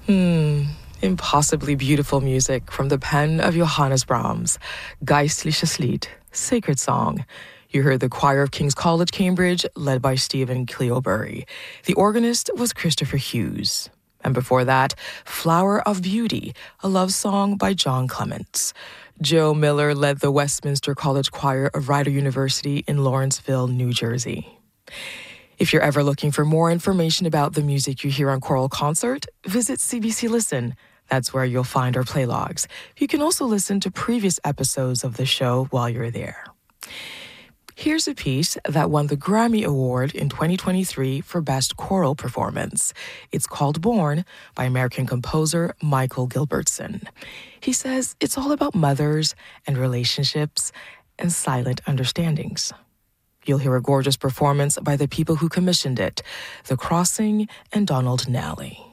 Impossibly beautiful music from the pen of Johannes Brahms. Geistliches Lied, Sacred Song. You heard the choir of King's College, Cambridge, led by Stephen Cleobury. The organist was Christopher Hughes. And before that, Flower of Beauty, a love song by John Clements. Joe Miller led the Westminster College Choir of Rider University in Lawrenceville, New Jersey. If you're ever looking for more information about the music you hear on Choral Concert, visit CBC Listen. That's where you'll find our playlogs. You can also listen to previous episodes of the show while you're there. Here's a piece that won the Grammy Award in 2023 for Best Choral Performance. It's called Born by American composer Michael Gilbertson. He says it's all about mothers and relationships and silent understandings. You'll hear a gorgeous performance by the people who commissioned it, The Crossing and Donald Nally.